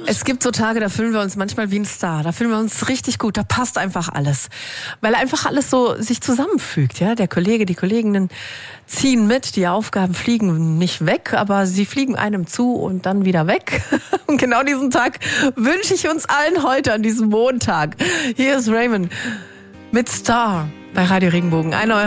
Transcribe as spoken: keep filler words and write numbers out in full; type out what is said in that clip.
Es gibt so Tage, da fühlen wir uns manchmal wie ein Star. Da fühlen wir uns richtig gut. Da passt einfach alles. Weil einfach alles so sich zusammenfügt. Ja, der Kollege, die Kolleginnen ziehen mit. Die Aufgaben fliegen nicht weg, aber sie fliegen einem zu und dann wieder weg. Und genau diesen Tag wünsche ich uns allen heute an diesem Montag. Hier ist Raymond mit Star bei Radio Regenbogen. Eine